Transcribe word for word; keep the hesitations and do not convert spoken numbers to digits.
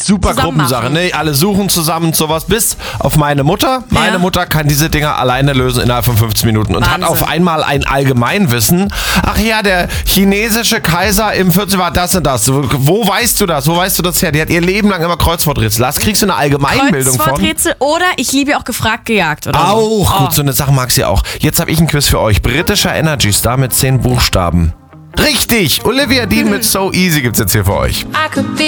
super Zusammen Gruppensache. machen. Ne? Alle suchen zusammen sowas, bis auf meine Mutter. Meine Ja. Mutter kann diese Dinger alleine lösen innerhalb von fünfzehn Minuten und Wahnsinn. hat auf einmal ein Allgemeinwissen. Ach ja, der chinesische Kaiser im vierzehn war das und das. Wo weißt du das? Wo weißt du das her? Die hat ihr Leben lang immer Kreuzworträtsel. Das kriegst du eine Allgemeinbildung von. Kreuzworträtsel oder ich liebe ja auch gefragt, gejagt. Oder Auch so. gut, Oh. so eine Sache mag sie auch. Jetzt habe ich ein Quiz für euch. Britischer Energy Star mit zehn Buchstaben. Richtig! Olivia Dean mit So Easy gibt's jetzt hier für euch. I could be